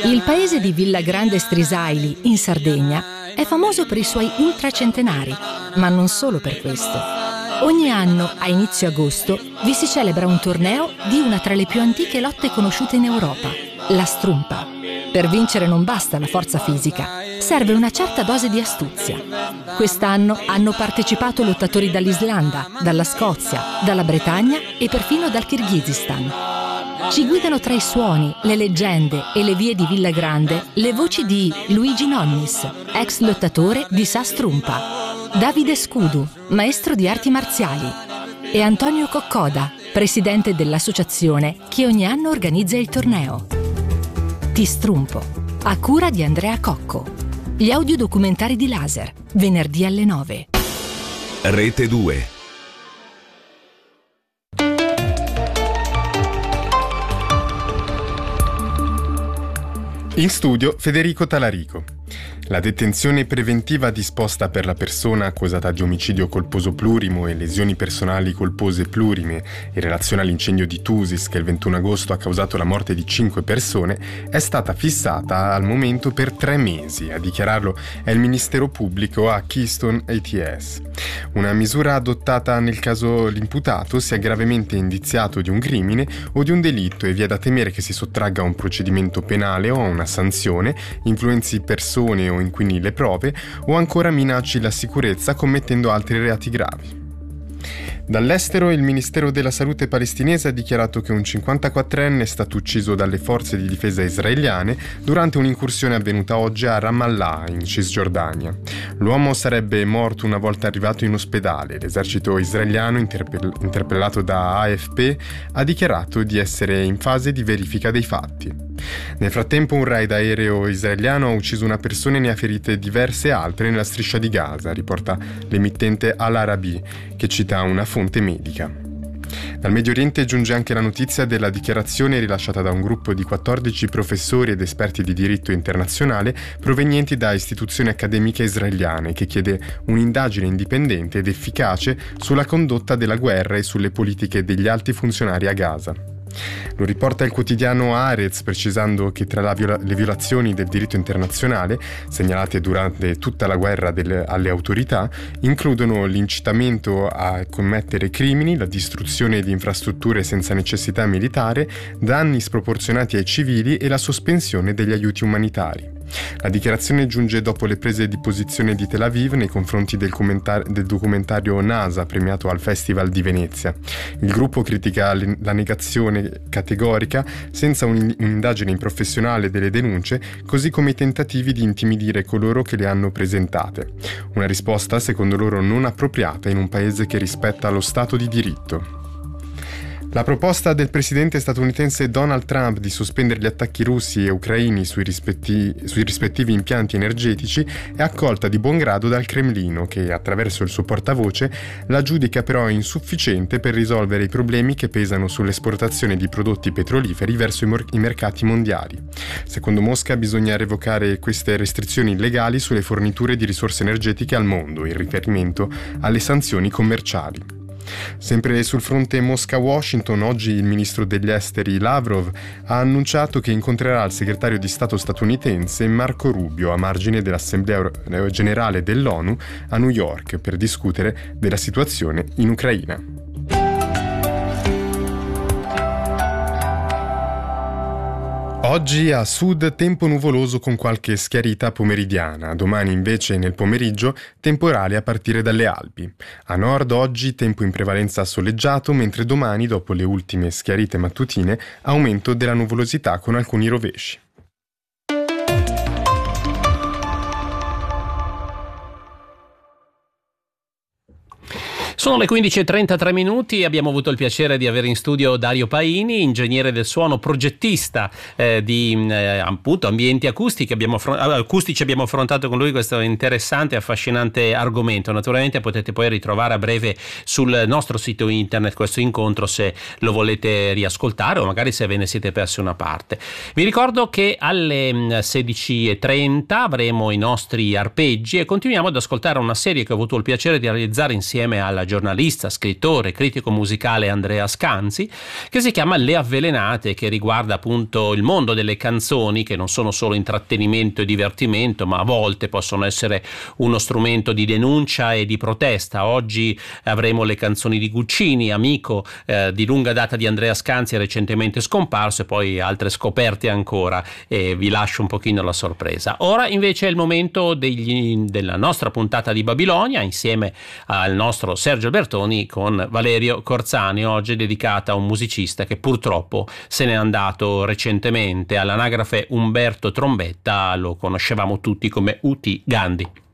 Il paese di Villagrande Strisaili, in Sardegna, è famoso per i suoi ultracentenari, ma non solo per questo. Ogni anno, a inizio agosto, vi si celebra un torneo di una tra le più antiche lotte conosciute in Europa, la strumpa. Per vincere non basta la forza fisica, serve una certa dose di astuzia. Quest'anno hanno partecipato lottatori dall'Islanda, dalla Scozia, dalla Bretagna e perfino dal Kirghizistan. Ci guidano tra i suoni, le leggende e le vie di Villagrande le voci di Luigi Nonnis, ex lottatore di Sa Strumpa, Davide Scudu, maestro di arti marziali, e Antonio Coccoda, presidente dell'associazione che ogni anno organizza il torneo. Ti strumpo, a cura di Andrea Cocco. Gli audiodocumentari di Laser, venerdì alle 9. Rete 2. In studio Federico Talarico. La detenzione preventiva disposta per la persona accusata di omicidio colposo plurimo e lesioni personali colpose plurime in relazione all'incendio di Thusis che il 21 agosto ha causato la morte di 5 persone è stata fissata al momento per 3 mesi. A dichiararlo è il Ministero Pubblico a Keystone ATS. Una misura adottata nel caso l'imputato sia gravemente indiziato di un crimine o di un delitto e vi è da temere che si sottragga a un procedimento penale o a una sanzione, influenzi persone o inquini le prove o ancora minacci la sicurezza commettendo altri reati gravi. Dall'estero il Ministero della Salute palestinese ha dichiarato che un 54enne è stato ucciso dalle forze di difesa israeliane durante un'incursione avvenuta oggi a Ramallah, in Cisgiordania. L'uomo sarebbe morto una volta arrivato in ospedale. L'esercito israeliano, interpellato da AFP, ha dichiarato di essere in fase di verifica dei fatti. Nel frattempo un raid aereo israeliano ha ucciso una persona e ne ha ferite diverse altre nella striscia di Gaza, riporta l'emittente Al Arabi, che cita una fonte medica. Dal Medio Oriente giunge anche la notizia della dichiarazione rilasciata da un gruppo di 14 professori ed esperti di diritto internazionale provenienti da istituzioni accademiche israeliane, che chiede un'indagine indipendente ed efficace sulla condotta della guerra e sulle politiche degli alti funzionari a Gaza. Lo riporta il quotidiano Haaretz, precisando che tra le violazioni del diritto internazionale segnalate durante tutta la guerra alle autorità includono l'incitamento a commettere crimini, la distruzione di infrastrutture senza necessità militare, danni sproporzionati ai civili e la sospensione degli aiuti umanitari. La dichiarazione giunge dopo le prese di posizione di Tel Aviv nei confronti del documentario NASA premiato al Festival di Venezia. Il gruppo critica la negazione categorica senza un'indagine professionale delle denunce, così come i tentativi di intimidire coloro che le hanno presentate. Una risposta, secondo loro, non appropriata in un paese che rispetta lo Stato di diritto. La proposta del presidente statunitense Donald Trump di sospendere gli attacchi russi e ucraini sui rispettivi impianti energetici è accolta di buon grado dal Cremlino, che attraverso il suo portavoce la giudica però insufficiente per risolvere i problemi che pesano sull'esportazione di prodotti petroliferi verso i mercati mondiali. Secondo Mosca bisogna revocare queste restrizioni illegali sulle forniture di risorse energetiche al mondo, in riferimento alle sanzioni commerciali. Sempre sul fronte Mosca-Washington, oggi il ministro degli esteri Lavrov ha annunciato che incontrerà il segretario di Stato statunitense Marco Rubio a margine dell'Assemblea generale dell'ONU a New York per discutere della situazione in Ucraina. Oggi a sud tempo nuvoloso con qualche schiarita pomeridiana, domani invece nel pomeriggio temporale a partire dalle Alpi. A nord oggi tempo in prevalenza soleggiato, mentre domani, dopo le ultime schiarite mattutine, aumento della nuvolosità con alcuni rovesci. Sono le 15:33 e abbiamo avuto il piacere di avere in studio Dario Paini, ingegnere del suono, progettista di appunto ambienti acustici. Abbiamo affrontato con lui questo interessante e affascinante argomento. Naturalmente potete poi ritrovare a breve sul nostro sito internet questo incontro se lo volete riascoltare o magari se ve ne siete persi una parte. Vi ricordo che alle 16:30 avremo i nostri arpeggi e continuiamo ad ascoltare una serie che ho avuto il piacere di realizzare insieme alla giornalista, scrittore, critico musicale Andrea Scanzi, che si chiama Le Avvelenate, che riguarda appunto il mondo delle canzoni, che non sono solo intrattenimento e divertimento, ma a volte possono essere uno strumento di denuncia e di protesta. Oggi avremo le canzoni di Guccini, amico di lunga data di Andrea Scanzi, recentemente scomparso, e poi altre scoperte ancora, e vi lascio un pochino la sorpresa. Ora invece è il momento della nostra puntata di Babilonia, insieme al nostro Sergio Albertoni con Valerio Corzani, oggi dedicata a un musicista che purtroppo se n'è andato recentemente. All'anagrafe Umberto Trombetta lo conoscevamo tutti come U.T. Gandhi.